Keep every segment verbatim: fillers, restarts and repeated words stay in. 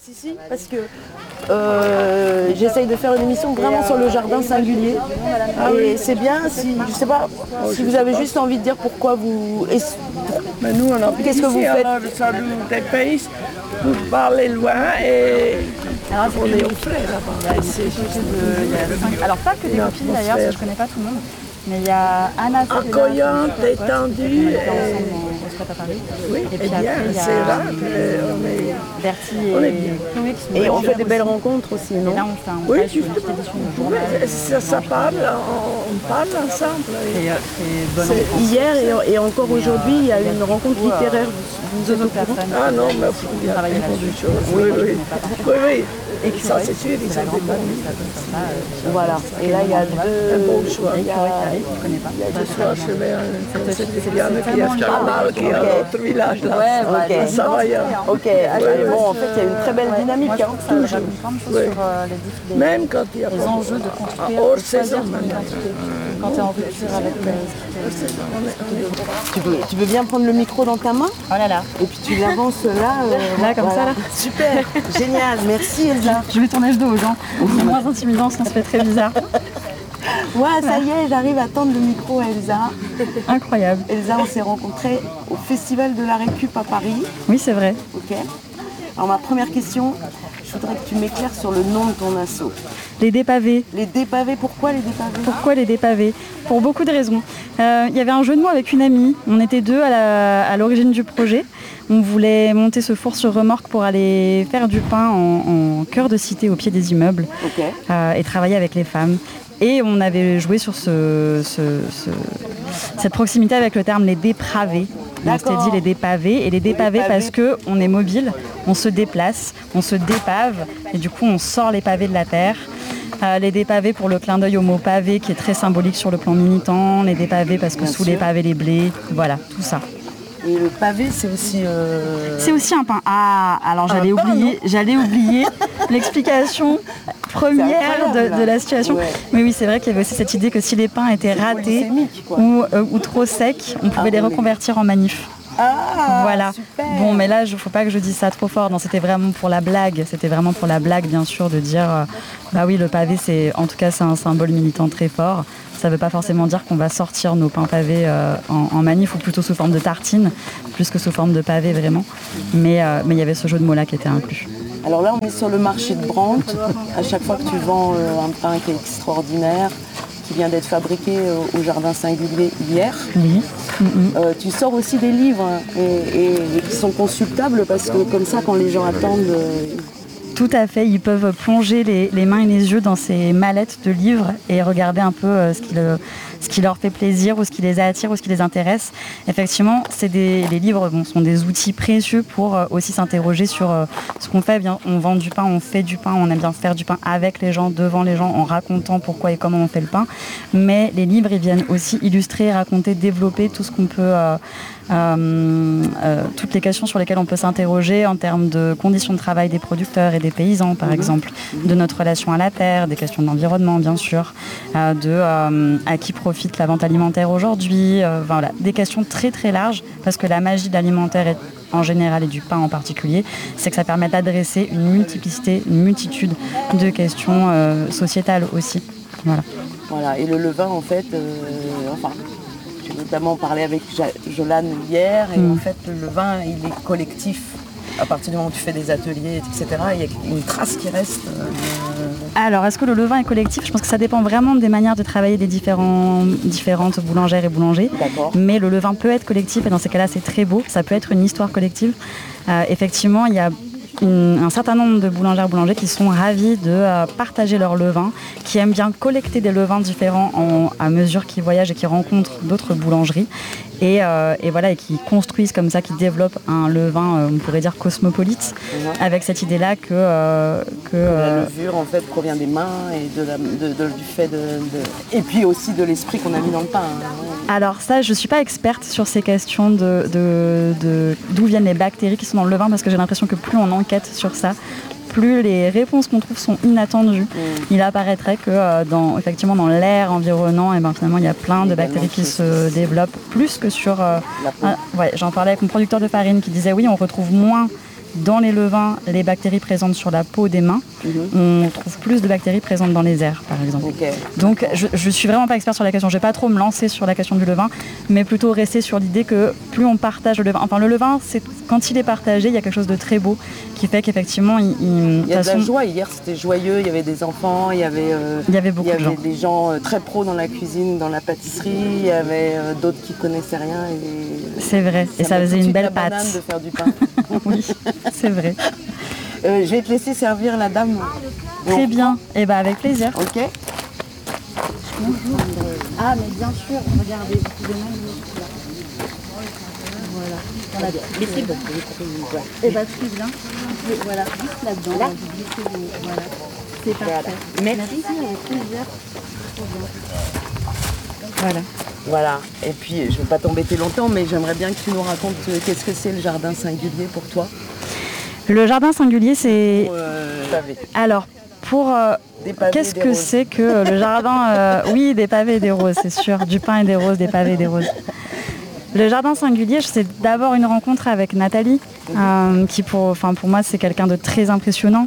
Si, si, parce que euh, j'essaye de faire une émission vraiment sur le jardin singulier. Et c'est bien, si, je sais pas, si vous avez juste envie de dire pourquoi vous... Mais nous, on a Qu'est-ce que vous faites? Alors, ça nous dépasse pour parler loin et Alors, on est au frais là-bas. c'est, il y a cinq... Alors, pas que des copines d'ailleurs, parce que je connais pas tout le monde. Mais il y a Anna, accueillante, détendue. À Paris. Oui, et puis eh bien, après, il y a c'est rare qu'on est... Bertie et on est bien. Chloé qui sont Et on fait super des belles rencontres aussi, non? Et là, on fait un Oui, stage sur une petite édition du journal. ça, ça parle, on, on parle ensemble. Et, euh, c'est bonne C'est enfance. hier et, et encore Mais, aujourd'hui, il y a il y a une rencontre beaucoup, euh, littéraire. Vous, vous Deux êtes au autres courant? personnes. Ah non, mais il y a travailler beaucoup de là-dessus. choses. Oui, Oui, oui, oui. mais pas partout. Oui, oui. Et Ça, c'est sûr, ils ont des bons livres. Voilà. Et là, il y a deux... Un bon choix. il y a- Je connais pas. Il y a deux soirs, je vais à un qui est canal, qui est à l'autre village là. Ouais, bah, Ok. Ça va, il y a- Ok, ah, ouais. bon, en fait, il y a une très belle dynamique. Moi, je hein. trouve que ça raconte plein de choses Oui. sur euh, les, diff- les, Même quand il y a les pas enjeux de de- construire, hors de choisir saison son maintenant. identité. Quand tu es en rupture avec euh, Tu veux, tu veux bien prendre le micro dans ta main? Oh là là. Et puis tu l'avances là. euh, Là, comme ça, là. Super, génial, merci Elsa. Je vais tourner le dos aux gens. C'est moins intimidant, sinon ça fait très bizarre. Ouais, ça y est, j'arrive à tendre le micro à Elsa. Incroyable. Elsa, on s'est rencontrés au Festival de la Récup à Paris. Oui, c'est vrai. Ok. Alors ma première question, je voudrais que tu m'éclaires sur le nom de ton asso. Les dépavés. Les dépavés, pourquoi les dépavés? Pourquoi les dépavés? Pour beaucoup de raisons. Euh, Il y avait un jeu de mots avec une amie. On était deux à la- à l'origine du projet. On voulait monter ce four sur remorque pour aller faire du pain en, en cœur de cité au pied des immeubles Ok. euh, et travailler avec les femmes. Et on avait joué sur ce, ce- ce- cette proximité avec le terme les dépravés. On s'était D'accord. dit les dépavés. Et les dépavés dépavés. parce qu'on est mobile, on se déplace, on se dépave et du coup on sort les pavés de la terre. Euh, les dépavés pour le clin d'œil au mot pavé qui est très symbolique sur le plan militant. Les dépavés parce que Bien sous sûr. les pavés les blés. Voilà, tout ça. Et le pavé, c'est aussi... euh, C'est aussi un pain. Ah, alors j'allais Un pain, oublier, j'allais oublier l'explication première incroyable, de, de là. la situation. Ouais. Mais oui, c'est vrai qu'il y avait aussi cette idée que si les pains étaient ratés glycémique, quoi. ou, euh, ou trop secs, on pouvait Ah, les oui. reconvertir en manif. Ah, Voilà. super. Bon, mais là, il ne faut pas que je dise ça trop fort. Non, c'était vraiment pour la blague. C'était vraiment pour la blague, bien sûr, de dire, euh, bah oui, le pavé, c'est, en tout cas, c'est un symbole militant très fort. Ça ne veut pas forcément dire qu'on va sortir nos pains pavés euh, en, en manif, ou plutôt sous forme de tartine, plus que sous forme de pavé, vraiment. Mais euh, mais il y avait ce jeu de mots-là qui était inclus. Alors là, on est sur le marché de Brandt. À chaque fois que tu vends euh, un pain qui est extraordinaire, qui vient d'être fabriqué euh, au Jardin Singulier hier, Oui. euh, tu sors aussi des livres hein, et, et- et qui sont consultables parce que comme ça, quand les gens attendent... euh, Tout à fait, ils peuvent plonger les, les mains et les yeux dans ces mallettes de livres et regarder un peu euh, ce, qui le- ce qui leur fait plaisir ou ce qui les attire ou ce qui les intéresse. Effectivement, c'est des, les livres bon, sont des outils précieux pour euh, aussi s'interroger sur euh, ce qu'on fait. Bien, on vend du pain, on fait du pain, on aime bien faire du pain avec les gens, devant les gens, en racontant pourquoi et comment on fait le pain. Mais les livres, ils viennent aussi illustrer, raconter, développer tout ce qu'on peut... euh, euh, euh, toutes les questions sur lesquelles on peut s'interroger en termes de conditions de travail des producteurs et des paysans, par exemple, de notre relation à la terre, des questions d'environnement, bien sûr, euh, de euh, à qui profite la vente alimentaire aujourd'hui, euh, voilà, des questions très très larges, parce que la magie de l'alimentaire est en général et du pain en particulier, c'est que ça permet d'adresser une multiplicité, une multitude de questions euh, sociétales aussi. Voilà. Voilà, et le levain, en fait, euh, enfin, j'ai notamment parlé avec Ja- Jolane hier, et Mm. en fait, le levain, il est collectif. À partir du moment où tu fais des ateliers, et cetera, il y a une trace qui reste. euh, de- Alors, est-ce que le levain est collectif? Je pense que ça dépend vraiment des manières de travailler des différents, différentes boulangères et boulangers. D'accord. Mais le levain peut être collectif et dans ces cas-là, c'est très beau. Ça peut être une histoire collective. Euh, effectivement, il y a une- un certain nombre de boulangères boulangers qui sont ravis de euh, partager leur levain, qui aiment bien collecter des levains différents en- à mesure qu'ils voyagent et qu'ils rencontrent d'autres boulangeries. Et, euh, et voilà, et qui construisent comme ça, qui développent un levain, euh, on pourrait dire cosmopolite, Mhm. avec cette idée-là que... euh, que La euh, levure, en fait, provient des mains et de la- de- de- du fait de, de- Et puis aussi de l'esprit qu'on a mis dans le pain. hein. Alors ça, je ne suis pas experte sur ces questions de, de, de- d'où viennent les bactéries qui sont dans le levain, parce que j'ai l'impression que plus on enquête sur ça, plus les réponses qu'on trouve sont inattendues. Il apparaîtrait que euh, dans, effectivement, dans l'air environnant, et ben, finalement, il y a plein de bactéries qui se développent, plus que sur... euh, La peau. un- ouais, j'en parlais avec mon producteur de farine qui disait oui, on retrouve moins dans les levains, les bactéries présentes sur la peau des mains, mm-hmm. on trouve plus de bactéries présentes dans les airs, par exemple. Okay. Donc, je, je suis vraiment pas expert sur la question. Je vais pas trop me lancer sur la question du levain, mais plutôt rester sur l'idée que plus on partage le levain, enfin le levain, c'est quand il est partagé, il y a quelque chose de très beau qui fait qu'effectivement, il, il, il y a de la joie. Hier, c'était joyeux. Il y avait des enfants, il y avait, euh, il y avait beaucoup il y avait de gens. des gens euh, très pros dans la cuisine, dans la pâtisserie. Il y avait euh, d'autres qui connaissaient rien. Et... C'est vrai. Ça et ça faisait une belle la pâte. De faire du pain. Oui, c'est vrai. Euh, je vais te laisser servir la dame. Très bien. Et bah avec plaisir. Ok. Bonjour. Ah mais bien sûr. Regardez, vous pouvez même. Voilà. On a bien. Laissez beaucoup. Et bah très bien. Et voilà, juste là-dedans. Là. Voilà. C'est parfait. Voilà. Merci. Merci. Avec plaisir. Voilà. Voilà. Et puis, je ne vais pas t'embêter longtemps, mais j'aimerais bien que tu nous racontes euh, qu'est-ce que c'est le jardin singulier pour toi. Le jardin singulier, c'est... Pour, euh, Alors, pour... Euh, qu'est-ce que c'est que euh, le jardin euh, Oui, des pavés et des roses, c'est sûr. Du pain et des roses, des pavés et des roses. Le jardin singulier, c'est d'abord une rencontre avec Nathalie, euh, qui pour, enfin, pour moi, c'est quelqu'un de très impressionnant.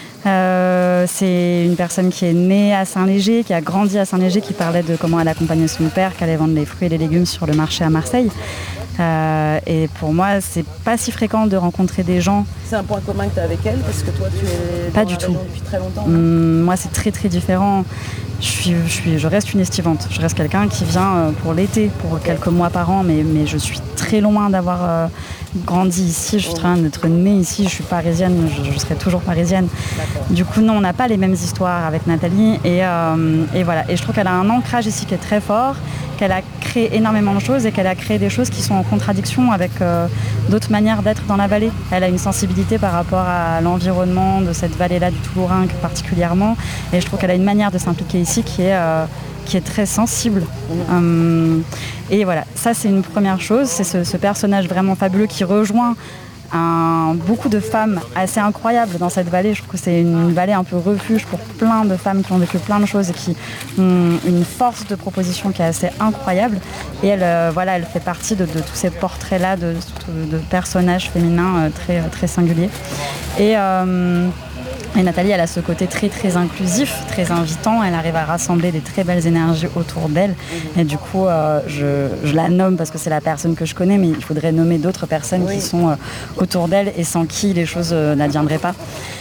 Euh, c'est une personne qui est née à Saint-Léger, qui a grandi à Saint-Léger, qui parlait de comment elle accompagnait son père, qu'elle allait vendre les fruits et les légumes sur le marché à Marseille. Euh, et pour moi, c'est pas si fréquent de rencontrer des gens. C'est un point commun que tu as avec elle, parce que toi, tu es pas dans du la tout. région depuis très longtemps. Hum, moi, c'est très très différent. Je, suis, je, suis, je reste une estivante. Je reste quelqu'un qui vient pour l'été, pour okay. quelques mois par an, mais, mais je suis très loin d'avoir euh, grandi ici. Je suis très loin d'être née ici. Je suis parisienne, je, je serai toujours parisienne. Du coup, non, on n'a pas les mêmes histoires avec Nathalie. Et, euh, et voilà. Et je trouve qu'elle a un ancrage ici qui est très fort, qu'elle a créé énormément de choses et qu'elle a créé des choses qui sont en contradiction avec euh, d'autres manières d'être dans la vallée. Elle a une sensibilité par rapport à l'environnement de cette vallée-là du Toulourenc particulièrement. Et je trouve qu'elle a une manière de s'impliquer ici qui est, euh, qui est très sensible. Mmh. Hum, et voilà, ça c'est une première chose. C'est ce, ce personnage vraiment fabuleux qui rejoint Un, beaucoup de femmes assez incroyables dans cette vallée. Je trouve que c'est une vallée un peu refuge pour plein de femmes qui ont vécu plein de choses et qui ont une force de proposition qui est assez incroyable. Et elle, euh, voilà, elle fait partie de, de tous ces portraits-là de, de, de personnages féminins euh, très, très singuliers. Et, euh, et Nathalie, elle a ce côté très très inclusif, très invitant. Elle arrive à rassembler des très belles énergies autour d'elle. Et du coup, euh, je, je la nomme parce que c'est la personne que je connais, mais il faudrait nommer d'autres personnes oui. qui sont euh, autour d'elle et sans qui les choses euh, n'adviendraient pas.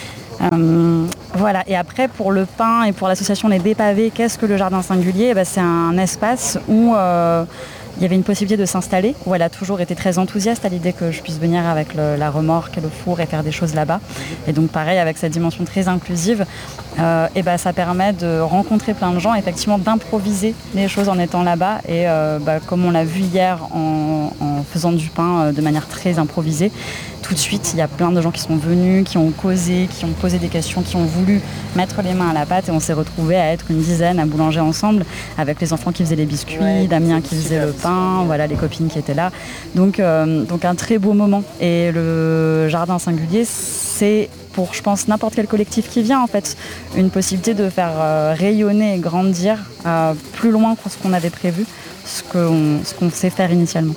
Euh, voilà. Et après, pour le pain et pour l'association Les Dépavés, qu'est-ce que le jardin singulier ? Eh ben, c'est un espace où euh, il y avait une possibilité de s'installer, où elle a toujours été très enthousiaste à l'idée que je puisse venir avec le, la remorque et le four et faire des choses là-bas. Et donc pareil, avec cette dimension très inclusive, euh, et ben, ça permet de rencontrer plein de gens, effectivement d'improviser les choses en étant là-bas. Et euh, bah, comme on l'a vu hier en, en faisant du pain euh, de manière très improvisée, tout de suite, il y a plein de gens qui sont venus, qui ont causé, qui ont posé des questions, qui ont voulu mettre les mains à la pâte. Et on s'est retrouvés à être une dizaine à boulanger ensemble, avec les enfants qui faisaient les biscuits, ouais, Damien qui faisait le pain, voilà, les copines qui étaient là. Donc, euh, donc un très beau moment. Et le jardin singulier, c'est pour, je pense, n'importe quel collectif qui vient, en fait, une possibilité de faire euh, rayonner et grandir euh, plus loin que ce qu'on avait prévu, ce qu'on, ce qu'on sait faire initialement.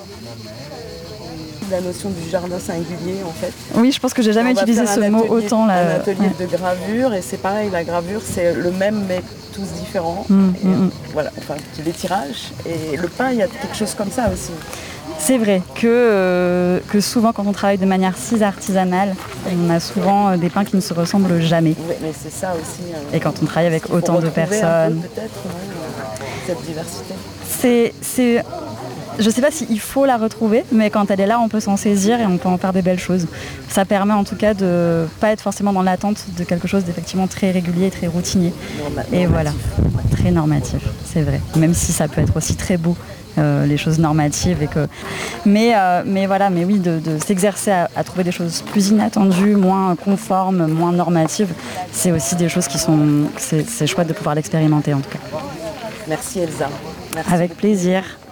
La notion du jardin singulier en fait. Oui, je pense que j'ai jamais utilisé ce mot autant là. Un atelier ouais. de gravure et c'est pareil, la gravure c'est le même mais tous différents. Mmh, et, mmh. Voilà, enfin les tirages et le pain il y a quelque chose comme ça aussi. C'est vrai que, euh, que souvent quand on travaille de manière si artisanale, on a souvent euh, des pains qui ne se ressemblent jamais. Oui, mais c'est ça aussi. Euh, et quand on travaille avec autant de personnes. Peut-être ouais, cette diversité. C'est, c'est... Je ne sais pas s'il faut la retrouver, mais quand elle est là, on peut s'en saisir et on peut en faire des belles choses. Ça permet en tout cas de ne pas être forcément dans l'attente de quelque chose d'effectivement très régulier, très routinier. Norma- et normatif. Voilà, très normatif, c'est vrai. Même si ça peut être aussi très beau, euh, les choses normatives. Et que... mais, euh, mais voilà, mais oui, de, de s'exercer à, à trouver des choses plus inattendues, moins conformes, moins normatives, c'est aussi des choses qui sont... C'est, c'est chouette de pouvoir l'expérimenter en tout cas. Merci Elsa. Merci Avec beaucoup. plaisir.